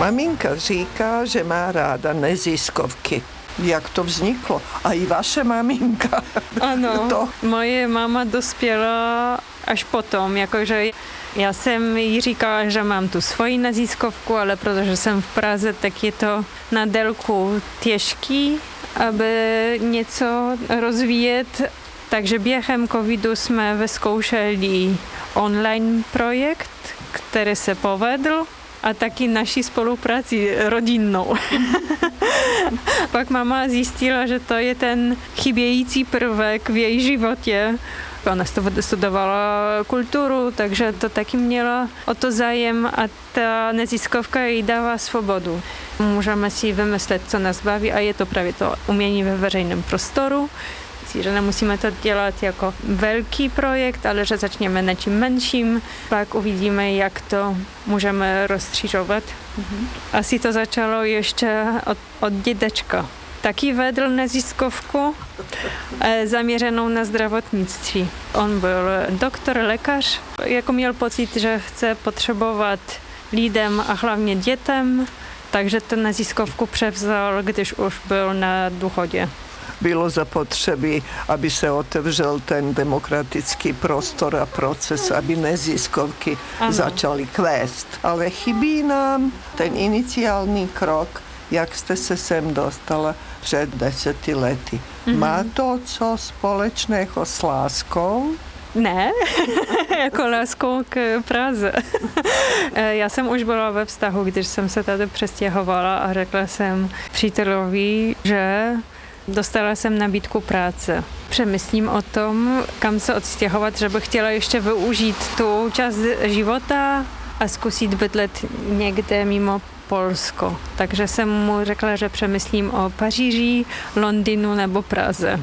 Maminka říká, že má ráda neziskovky. Jak to vzniklo? A i vaše maminka. Ano, moje máma dospěla až potom, jakože já jsem jí říkala, že mám tu svoji neziskovku, ale protože jsem v Praze, tak je to na délku těžký, aby něco rozvíjet. Takže během covidu jsme vyzkoušeli online projekt, který se povedl, a taky naší spolupráci rodinnou. Pak máma zjistila, že to je ten chybějící prvek v její životě. Ona studovala kulturu, takže to taky měla o to zájem a ta neziskovka jí dává svobodu. Můžeme si vymyslet, co nás baví a je to právě to umění ve veřejném prostoru. Že nemusíme to dělat jako velký projekt, ale že začněme něčím menším, pak uvidíme, jak to můžeme rozšířovat. Asi to začalo ještě od dědečka. Taky vedl neziskovku zaměřenou na zdravotnictví. On byl doktor, lékař, jako měl pocit, že chce potřebovat lidem a hlavně dětem, takže ten neziskovku převzal, když už byl na důchodě. Bylo zapotřebí, aby se otevřel ten demokratický prostor a proces, aby neziskovky začaly kvést. Ale chybí nám ten iniciální krok, jak jste se sem dostala před 10 lety. Má to co společného s láskou? Ne, jako láskou k Praze. Já jsem už byla ve vztahu, když jsem se tady přestěhovala a řekla jsem přítelovi, že dostala jsem nabídku práce. Přemýšlím o tom, kam se odstěhovat, že bych chtěla ještě využít tu část života a zkusit bydlet někde mimo Polsko. Takže jsem mu řekla, že přemýšlím o Paříži, Londýnu nebo Praze.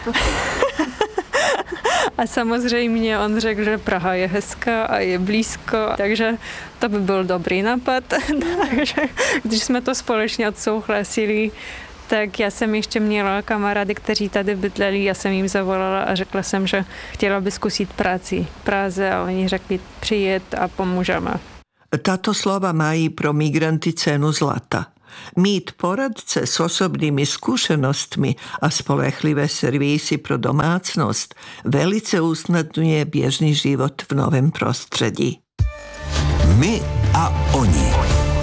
A samozřejmě on řekl, že Praha je hezká a je blízko, takže to by byl dobrý nápad. Takže když jsme to společně odsouhlasili, tak já jsem ještě měla kamarády, kteří tady bydleli, já jsem jim zavolala a řekla jsem, že chtěla by zkusit práci v Praze a oni řekli přijet a pomůžeme. Tato slova mají pro migranty cenu zlata. Mít poradce s osobnými zkušenostmi a spolehlivé servisy pro domácnost velice usnadňuje běžný život v novém prostředí. My a oni.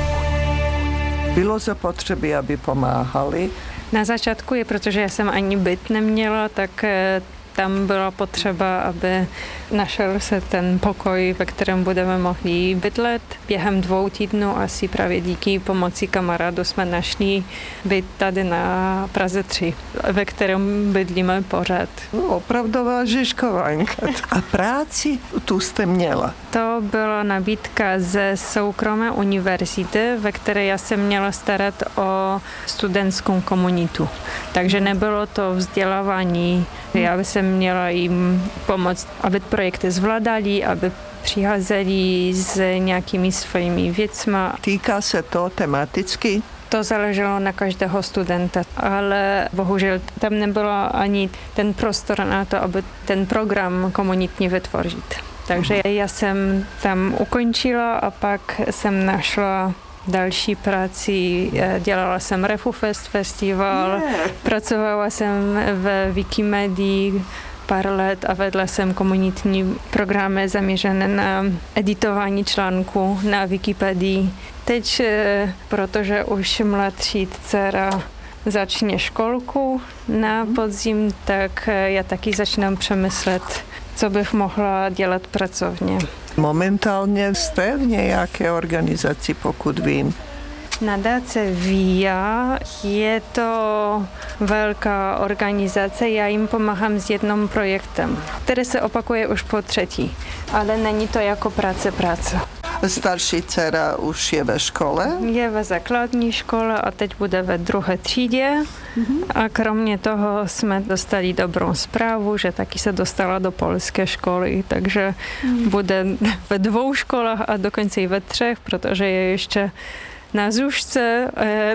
Bylo zapotřebí, aby pomáhali? Na začátku je, protože já jsem ani byt neměla, tak tam byla potřeba, aby našel se ten pokoj, ve kterém budeme mohli bydlet. Během 2 týdnů asi právě díky pomoci kamarádu jsme našli byt tady na Praze 3, ve kterém bydlíme pořád. Opravdová Žižkovanka. A práci tu jste měla? To byla nabídka ze soukromé univerzity, ve které já jsem měla starat o studentskou komunitu. Takže nebylo to vzdělávání. Já jsem měla jim pomoct, aby projekty zvládali, aby přicházeli s nějakými svými věcmi. Týká se to tematicky? To záleželo na každého studenta, ale bohužel tam nebylo ani ten prostor na to, aby ten program komunitně vytvořit. Takže já jsem tam ukončila a pak jsem našla další práci. Dělala jsem RefuFest festival, pracovala jsem ve Wikimedii pár let a vedla jsem komunitní programy zaměřené na editování článků na Wikipedii. Teď, protože už mladší dcera začne školku na podzim, tak já taky začínám přemyslet, co bych mohla dělat pracovně. Momentálně jste v nějaké organizaci, pokud vím? Nadace VIA je to velká organizace, já jim pomáhám s jedním projektem, který se opakuje už po 3. Ale není to jako práce. Starší dcera už je ve škole? Je ve základní škole a teď bude ve 2. třídě. A kromě toho jsme dostali dobrou zprávu, že taky se dostala do polské školy, takže bude ve 2 školách a dokonce i ve 3, protože je ještě na zušce.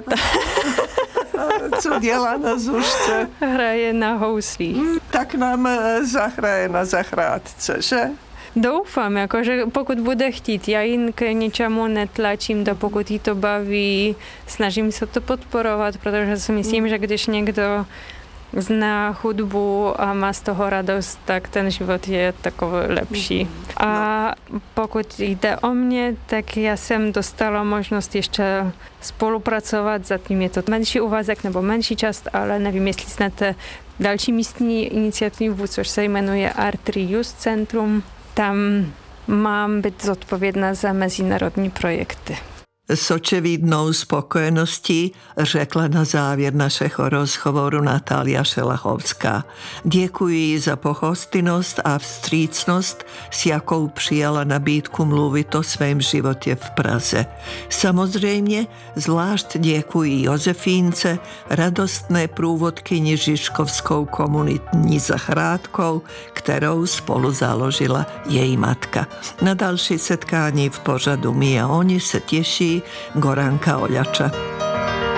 Co dělá na zušce? Hraje na houslí. Tak nám zahraje na zahrádce, že? Doufám, že pokud bude chtít, já jen k něčemu netlačím, dokud jí to baví, snažím se to podporovat, protože si myslím, že když někdo zná hudbu a má z toho radost, tak ten život je takový lepší. A pokud jde o mě, tak já jsem dostala možnost ještě spolupracovat, zatím je to menší úvazek nebo menší část, ale nevím, jestli znáte další místní iniciativu, což se jmenuje Art Reuse Centrum. Tam mám být zodpovědná za mezinárodní projekty. S očividnou spokojeností řekla na závěr našeho rozhovoru Natália Šelachovská. Děkuji za pohostinnost a vstřícnost, s jakou přijala nabídku mluvit o svém životě v Praze. Samozřejmě zvlášť děkuji Josefínce, radostné průvodkyni Žižkovskou komunitní zahrádkou, kterou spolu založila její matka. Na další setkání v pořadu My a oni se těší Goranka Oljača.